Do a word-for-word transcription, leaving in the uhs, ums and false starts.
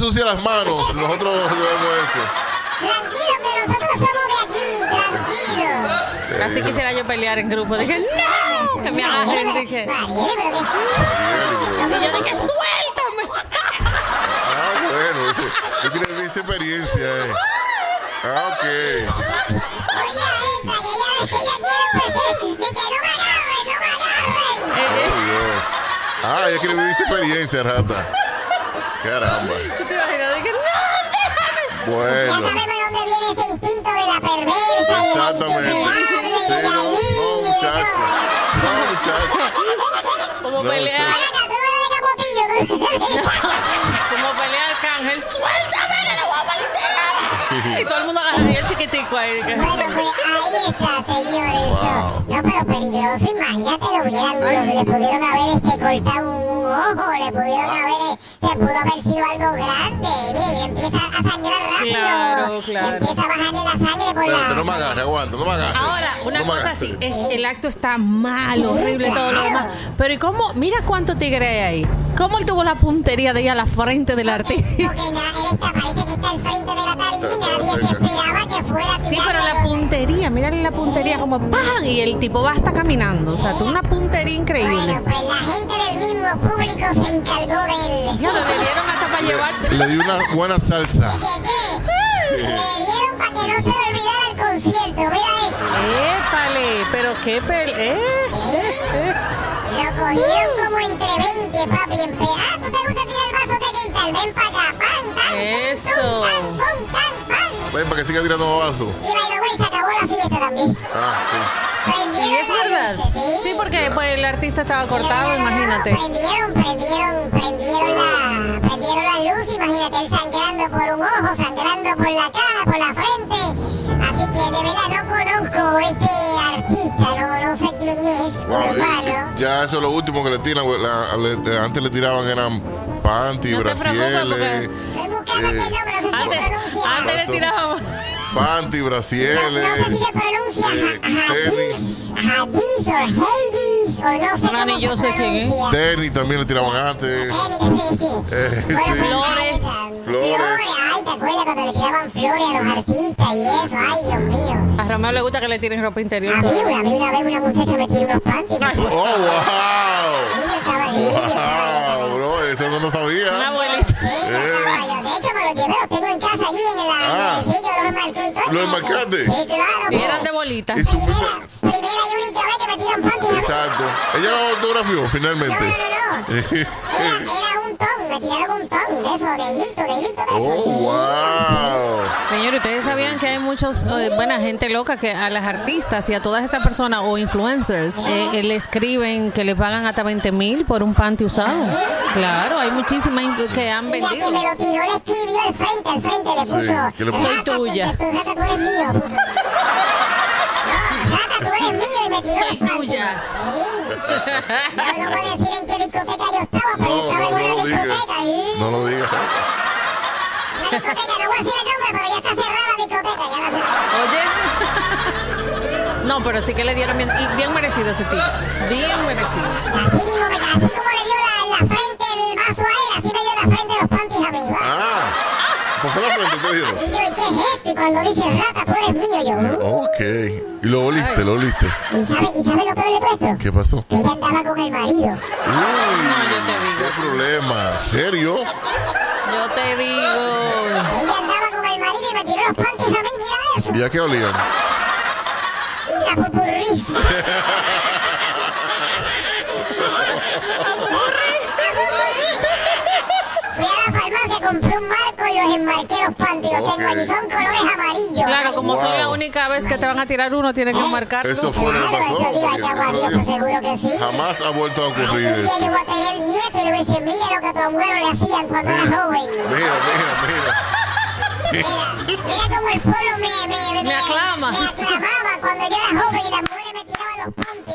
ensucia las manos. Nosotros debemos eso. Tranquilo, que nosotros somos de aquí, tranquilo. Así quisiera yo pelear en grupo. Dije, no, que me agarren. Dije, Marieli, pero que... y yo dije, suéltame. Ah, bueno. Yo quiero vivir esa experiencia, eh. Ah, ok. Oye, esta, que ella, que ella quiere perder, y que no me agarren, no me agarren. Eh, eh. Oh, Dios. Ah, yo quiero vivir esa experiencia, rata. Caramba. ¿Tú te imaginas? Dije, no, déjame. Ya Bueno. sabemos de dónde viene ese instinto de la perversa y de la Exactamente. insuperable y Sí, de la no, no, linda y de muchacha. todo. No, muchacha. Como No, pelear, Acá, tú no eres capotillo, tú como pelear Arcángel. Suéltame, le voy a partir. Y todo el mundo agarraría el chiquitico ahí. Dije, Bueno, pues ahí está, señores. Eso. No, pero peligroso, imagínate, lo hubieran, lo- le pudieron haber este, cortado un ojo, le pudieron haber, eh, se pudo haber sido algo grande. Mira, y empieza a sangrar rápido. Claro, claro. Empieza a bajarle la sangre por Espérate, la... no me agarres, aguanta, no me agarres. ahora, una No me cosa agarres. así, es, el acto está mal, horrible, Sí, todo lo claro. demás. Pero ¿y cómo? Mira cuánto tigre hay ahí. ¿Cómo él tuvo la puntería de ir a la frente del artista? Porque na- él está, parece que está al frente de la tarima y nadie se esperaba que fuera a Sí, tirar pero la algo. puntería, mírale la puntería como ¡pam! Y el tipo va hasta caminando. O sea, tú una puntería increíble. Bueno, pues la gente del mismo público se encargó de él. Ya lo le dieron hasta para llevar. Le di una buena salsa. ¿Qué, qué? Le dieron para que no se le olvidara el concierto, mira eso. ¡Épale! Pero qué pel... ¿Eh? ¿Eh? Lo cogieron como entre veinte, papi. En pe- ah, ¿tú te gusta tirar el vaso de Gator? Ven para acá, pan, tan, Eso. tan, tum, tan, pum, tan, pan. Ven para que siga tirando vasos. Y by the way, se acabó la fiesta también. Ah, sí. Prendieron ¿Y es las verdad? luces, ¿sí? Sí, porque pues, el artista estaba cortado, No, no, no, imagínate. Prendieron, prendieron, prendieron la, prendieron la luz, imagínate él sangrando por un ojo, sangrando por la cara, por la frente. Así que de verdad no conozco este artista, no, no sé quién es, Wow, urbano. eh, ya eso es lo último que le tiran. la- le- antes le tiraban eran panty, No te preocupes, brasieles. porque- Estoy buscando Eh, qué nombre, no sé si se Antes, pronuncia. antes le tirábamos. Panty, No, brasieles. no sé si se pronuncia eh, ja- Hadis, Hadis o Hades, o no sé No, cómo ni se yo sé quién es. pronuncia. Tenis también le tiraban antes. Eh, sí, sí. Eh, Bueno, sí. pues, Flores. Flores. Ay, ¿te acuerdas cuando le tiraban flores a los artistas y eso? Ay, Dios mío. A Romeo le gusta que le tiren ropa interior. A mí, todo. una, a mí una vez una muchacha me tiró unos panties. Ay, Y yo Oh, wow. estaba ahí, yo estaba Wow, bro, eso no lo sabía. Una abuelita. Sí, yo estaba yo. De hecho, me los llevé, los tengo en casa allí en la... Ah. en el sitio, los enmarqué y todo. ¿Los enmarcaste? Sí, claro. Y eran de bolita. Y su Primera, misma- primera y única vez que me tiran panties a mí. Exacto. Ella lo autografió No, finalmente. no, no, no. Era, era un ton, me tiraron un ton de eso, de hilito, de hilito de eso. Oh, sí. wow. Señor, ¿ustedes sabían que hay muchos, eh, buena gente loca que a las artistas y a todas esas personas o influencers eh, eh, le escriben que le pagan hasta veinte mil por un panty usado? Claro, hay muchísimas in- que han Y la que vendido. me lo tiró le escribió al frente, al frente le Sí, puso. ¿qué le puso? Soy "Rata, tuya". tú- tú- Rata, tú eres mío, puso. No, Rata, tú eres mío y me tiró Soy los panties. tuya. Sí. Yo no voy a decir en qué discoteca yo estaba, pero No, estaba no, en no una lo digas. discoteca. ¿sí? No lo digas. Una discoteca, no voy a decir el nombre, pero ya está cerrada la discoteca, ya la cerraron. Oye. No, pero sí que le dieron bien, y bien merecido ese tío. Bien merecido. Así mismo, me, así como le dio la, la frente el vaso a él, así me dio la frente los panties a mí. ¿va? Ah. ¿Por qué la frente te dio? Y yo, ¿y qué es esto? Y cuando dice Rata, tú eres mío, yo. "Uh". Ok. Y lo oliste, lo oliste. ¿Y sabe, ¿Y sabe lo peor de todo esto? ¿Qué pasó? Que ella andaba con el marido. Uy, yo te digo. ¿Qué problema? ¿Serio? Yo te digo. Ella andaba con el marido y me tiró los panties a mí, mira eso. ¿Y a qué olían? La pupurrí. Fui a la farmacia, compré un marco y los enmarqué los panties. Los tengo Ok. allí, son colores amarillos. Claro, como son la Wow. única vez que te van a tirar uno, tienes que marcarlo. Eso fue lo que Claro, pasó. eso digo, hay que porque agua, Dios, eso pues seguro que sí. Jamás ha vuelto a ocurrir Un día esto. yo voy a tener nieto y le voy a decir, mira lo que a tu abuelo le hacían cuando era joven. Mira, mira, mira. Mira cómo el pueblo me, me, Me aclama. me aclamaba cuando yo era joven y las mujeres me tiraban los panties.